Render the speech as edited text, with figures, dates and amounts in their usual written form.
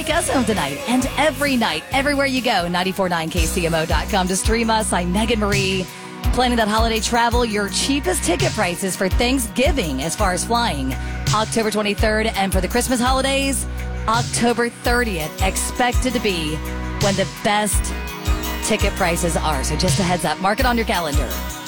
us home tonight and every night, everywhere you go. 949kcmo.com to stream us. I'm Megan Marie. Planning that holiday travel, your cheapest ticket prices for Thanksgiving as far as flying. October 23rd, and for the Christmas holidays, October 30th, expected to be when the best ticket prices are. So just a heads up, mark it on your calendar.